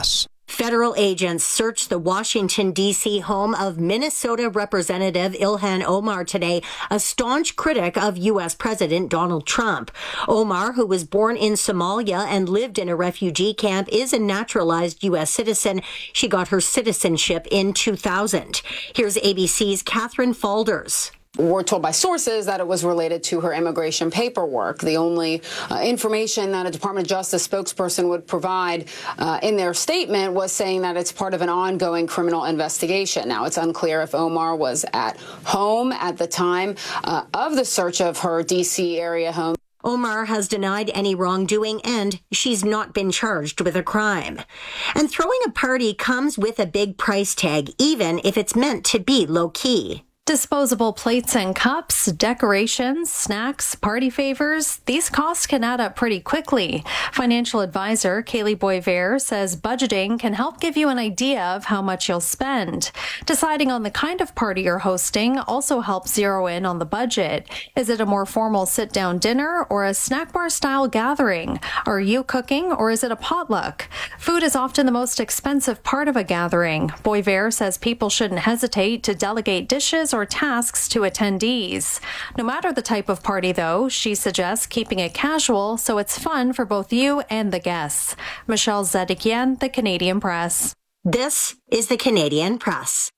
Federal agents searched the Washington, D.C. home of Minnesota Representative Ilhan Omar today, a staunch critic of U.S. President Donald Trump. Omar, who was born in Somalia and lived in a refugee camp, is a naturalized U.S. citizen. She got her citizenship in 2000. Here's ABC's Catherine Falders. We're told by sources that it was related to her immigration paperwork. The only information that a Department of Justice spokesperson would provide in their statement was saying that it's part of an ongoing criminal investigation. Now, it's unclear if Omar was at home at the time of the search of her D.C. area home. Omar has denied any wrongdoing and she's not been charged with a crime. And throwing a party comes with a big price tag, even if it's meant to be low-key. Disposable plates and cups, decorations, snacks, party favors, these costs can add up pretty quickly. Financial advisor Kaylee Boisvert says budgeting can help give you an idea of how much you'll spend. Deciding on the kind of party you're hosting also helps zero in on the budget. Is it a more formal sit-down dinner or a snack bar-style gathering? Are you cooking or is it a potluck? Food is often the most expensive part of a gathering. Boisvert says people shouldn't hesitate to delegate dishes or tasks to attendees. No matter the type of party, though, she suggests keeping it casual so it's fun for both you and the guests. Michelle Zedekian, The Canadian Press. This is The Canadian Press.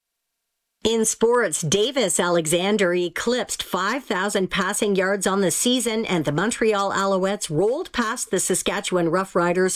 In sports, Davis Alexander eclipsed 5,000 passing yards on the season, and the Montreal Alouettes rolled past the Saskatchewan Roughriders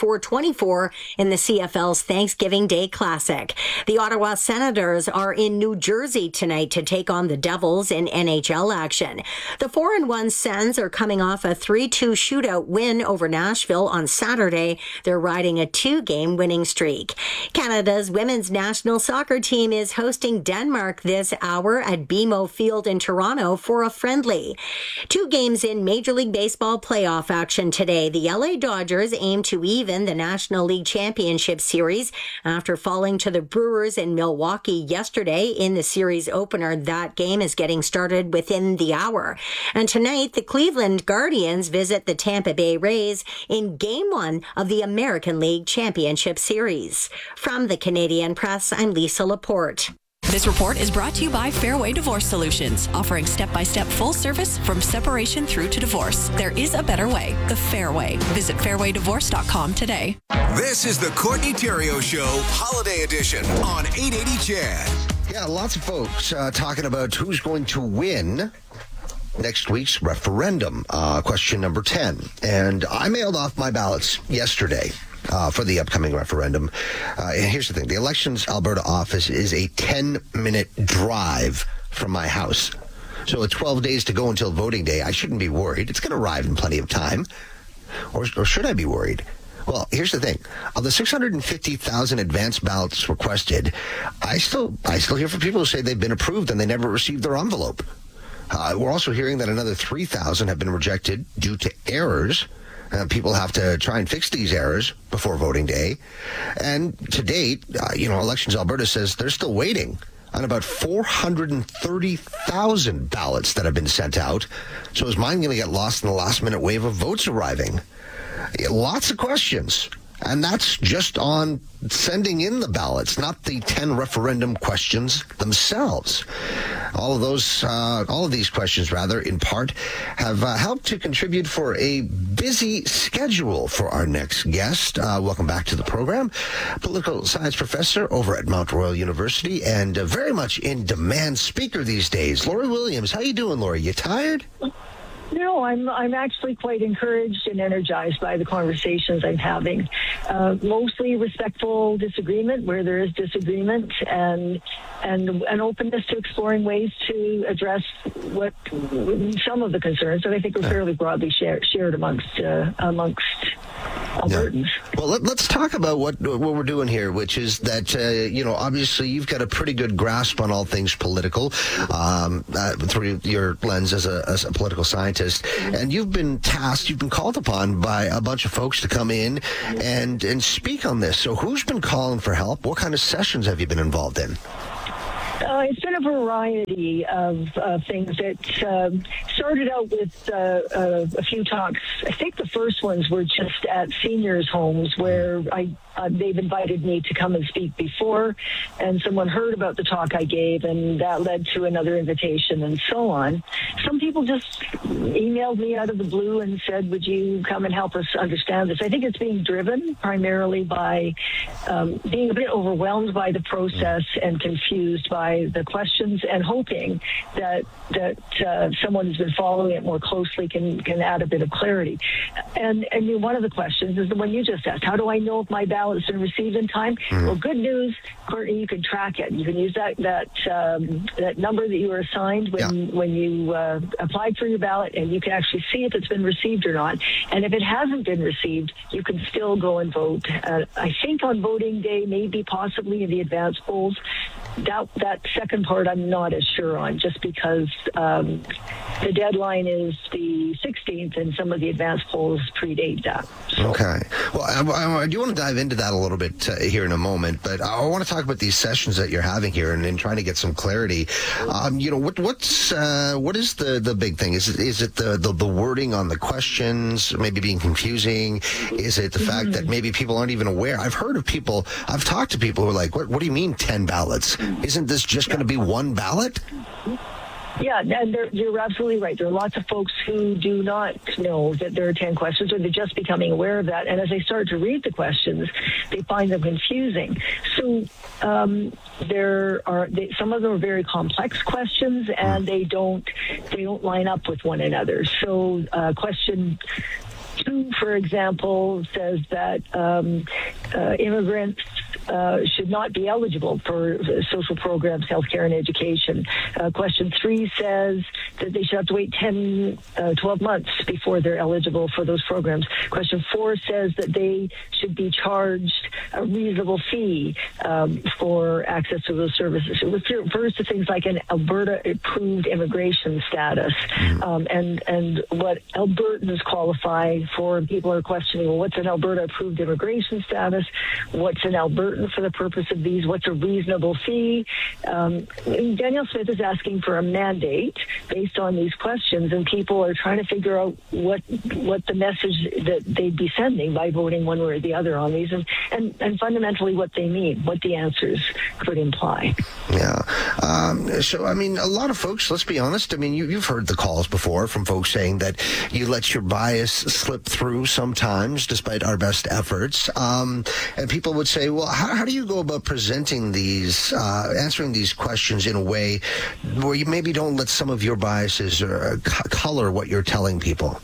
44-24 in the CFL's Thanksgiving Day Classic. The Ottawa Senators are in New Jersey tonight to take on the Devils in NHL action. The 4-1 Sens are coming off a 3-2 shootout win over Nashville on Saturday. They're riding a 2-game winning streak. Canada's women's national soccer team is hosting Denmark this hour at BMO Field in Toronto for a friendly. 2 games in Major League Baseball playoff action today. The LA Dodgers aim to even the National League Championship Series after falling to the Brewers in Milwaukee yesterday in the series opener. That game is getting started within the hour. And tonight, the Cleveland Guardians visit the Tampa Bay Rays in Game 1 of the American League Championship Series. From the Canadian Press, I'm Lisa Laporte. This report is brought to you by Fairway Divorce Solutions, offering step-by-step full service from separation through to divorce. There is a better way, the Fairway. Visit fairwaydivorce.com today. This is the Courtney Theriault Show, Holiday Edition on 880 CHED. Yeah, lots of folks talking about who's going to win next week's referendum, question number 10. And I mailed off my ballots yesterday. For the upcoming referendum. And here's the thing. The Elections Alberta office is a 10-minute drive from my house. So with 12 days to go until voting day, I shouldn't be worried. It's going to arrive in plenty of time. Or should I be worried? Well, here's the thing. Of the 650,000 advance ballots requested, I still hear from people who say they've been approved and they never received their envelope. We're also hearing that another 3,000 have been rejected due to errors. People have to try and fix these errors before voting day. And to date, Elections Alberta says they're still waiting on about 430,000 ballots that have been sent out. So is mine going to get lost in the last-minute wave of votes arriving? Lots of questions. And that's just on sending in the ballots, not the 10 referendum questions themselves. All of these questions, in part, have helped to contribute for a busy schedule for our next guest. Welcome back to the program. Political science professor over at Mount Royal University and very much in demand speaker these days. Lori Williams, how you doing, Lori? You tired? No, I'm actually quite encouraged and energized by the conversations I'm having. Mostly respectful disagreement where there is disagreement, and an openness to exploring ways to address some of the concerns that I think are fairly broadly shared amongst Albertans. Yeah. Well, let's talk about what we're doing here, which is that obviously you've got a pretty good grasp on all things political through your lens as a political scientist, and you've been called upon by a bunch of folks to come in and speak on this. So who's been calling for help? What kind of sessions have you been involved in? It's been been a variety of things that started out with a few talks. I think the first ones were just at seniors' homes where they've invited me to come and speak before, and someone heard about the talk I gave, and that led to another invitation and so on. Some people just emailed me out of the blue and said, would you come and help us understand this? I think it's being driven primarily by being a bit overwhelmed by the process and confused by the questions, and hoping that someone who's been following it more closely can add a bit of clarity. And one of the questions is the one you just asked: how do I know if my ballot's been received in time? Well, good news, Courtney, you can track it. You can use that number that you were assigned when you applied for your ballot, and you can actually see if it's been received or not. And if it hasn't been received, you can still go and vote. I think on voting day, maybe possibly in the advance polls. That second part I'm not as sure on, just because the deadline is the 16th and some of the advance polls predate that. So. Okay. Well, I do want to dive into that a little bit here in a moment, but I want to talk about these sessions that you're having here and trying to get some clarity. What is the big thing? Is it the wording on the questions maybe being confusing? Is it the fact that maybe people aren't even aware? I've talked to people who are like, what do you mean 10 ballots? Isn't this just going to be one ballot? Yeah, and you're absolutely right. There are lots of folks who do not know that there are 10 questions, or they're just becoming aware of that. And as they start to read the questions, they find them confusing. So some of them are very complex questions, and they don't line up with one another. So question 2, for example, says that immigrants should not be eligible for social programs, healthcare, and education. Question 3 says that they should have to wait 12 months before they're eligible for those programs. Question 4 says that they should be charged a reasonable fee for access to those services. It refers to things like an Alberta-approved immigration status, and what Albertans qualify for. People are questioning, well, what's an Alberta-approved immigration status? What's an Albertan for the purpose of these? What's a reasonable fee? Danielle Smith is asking for a mandate based on these questions, and people are trying to figure out what the message that they'd be sending by voting one way or the other on these, and fundamentally what they mean, what the answers could imply. Yeah. So, I mean, a lot of folks, let's be honest, I mean, you've heard the calls before from folks saying that you let your bias slip through sometimes, despite our best efforts. And people would say, well, how do you go about presenting these, answering these questions in a way where you maybe don't let some of your biases color what you're telling people?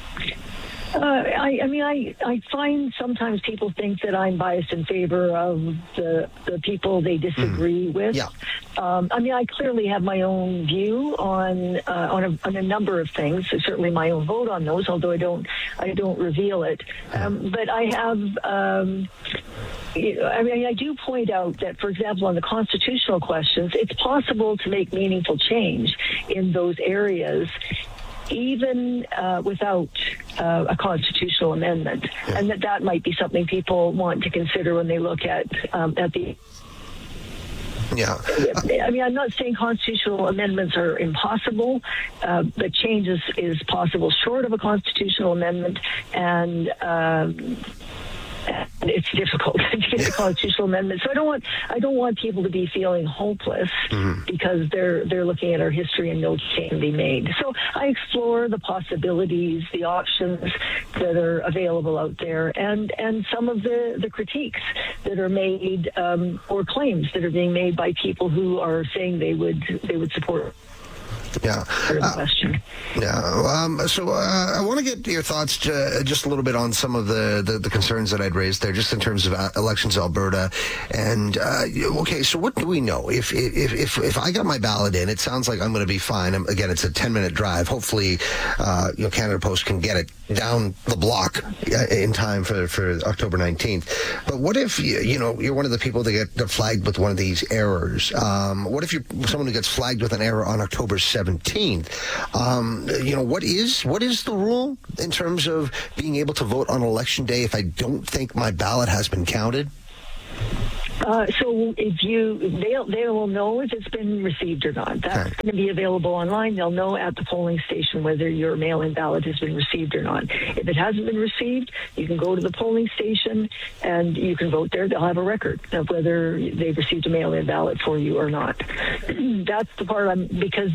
I find sometimes people think that I'm biased in favor of the people they disagree with. Yeah. I clearly have my own view on a number of things. Certainly my own vote on those, although I don't reveal it. But I have. I do point out that, for example, on the constitutional questions, it's possible to make meaningful change in those areas, even without a constitutional amendment, and that might be something people want to consider when they look at the. Yeah. I'm not saying constitutional amendments are impossible, but change is possible short of a constitutional amendment, and it's difficult to get a constitutional amendment. So I don't want people to be feeling hopeless because they're looking at our history and no change can be made. So I explore the possibilities, the options that are available out there, and some of the critiques that are made or claims that are being made by people who are saying they would support. Yeah. So I want to get your thoughts just a little bit on some of the concerns that I'd raised there, just in terms of elections Alberta. And okay, so what do we know? If I got my ballot in, it sounds like I'm going to be fine. Again, it's a 10-minute drive. Hopefully, Canada Post can get it down the block in time for October 19th. But what if you're one of the people that get flagged with one of these errors? What if you're someone who gets flagged with an error on October 17th? What is the rule in terms of being able to vote on election day if I don't think my ballot has been counted? So they will know if it's been received or not. That's going to be available online. They'll know at the polling station whether your mail-in ballot has been received or not. If it hasn't been received, you can go to the polling station and you can vote there. They'll have a record of whether they've received a mail-in ballot for you or not. That's the part because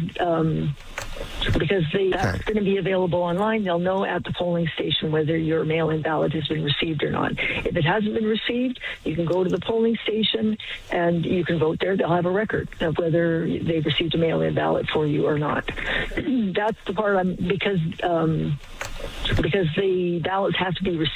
that's going to be available online. They'll know at the polling station whether your mail-in ballot has been received or not. If it hasn't been received, you can go to the polling station and you can vote there. They'll have a record of whether they've received a mail-in ballot for you or not. That's the part because the ballots have to be received